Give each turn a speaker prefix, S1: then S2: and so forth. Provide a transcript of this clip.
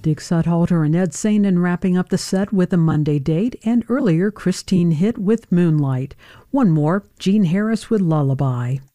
S1: Dig Sudhalter and Ed Sainin wrapping up the set with A Monday Date, and earlier Christine Hitt with Moonlight. One more, Gene Harris with Lullaby.